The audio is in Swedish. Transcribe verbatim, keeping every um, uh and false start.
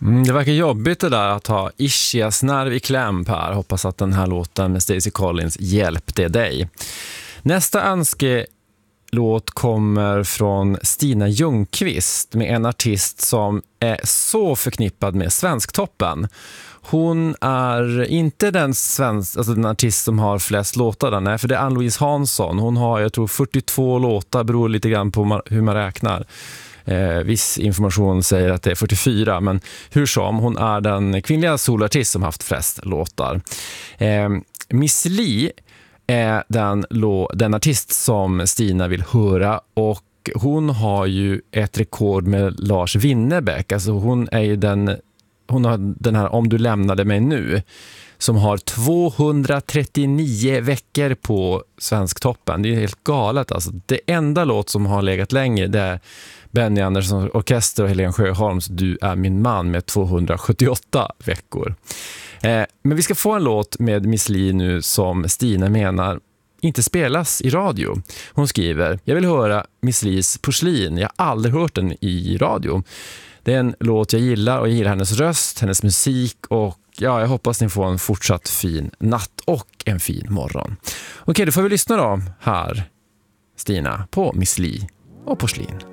Mm, det verkar jobbigt det där att ha ischiasnerv i kläm, Per. Hoppas att den här låten med Stacey Collins hjälpte dig. Nästa önskelåt kommer från Stina Ljungqvist med en artist som är så förknippad med Svensktoppen. Hon är inte den, svensk, alltså den artist som har flest låtar där, nej, för det är Ann-Louise Hansson. Hon har, jag tror, fyrtiotvå låtar, beror lite grann på hur man räknar. Eh, viss information säger att det är fyrtiofyra, men hur som, hon är den kvinnliga solartist som haft flest låtar. Eh, Miss Li är den, den artist som Stina vill höra, och hon har ju ett rekord med Lars Winnerbäck. Alltså hon är ju den, hon har den här Om du lämnade mig nu, som har tvåhundratrettionio veckor på Svensktoppen. Det är helt galet. Alltså, det enda låt som har legat längre, det är Benny Anderssons orkester och Helen Sjöholms Du är min man med tvåhundrasjuttioåtta veckor. Eh, men vi ska få en låt med Miss Li nu som Stina menar inte spelas i radio. Hon skriver: jag vill höra Miss Lis Porslin. Jag har aldrig hört den i radio. Det är en låt jag gillar, och jag gillar hennes röst, hennes musik, och ja, jag hoppas ni får en fortsatt fin natt och en fin morgon. Okej, då får vi lyssna då här, Stina, på Miss Li och Porslin.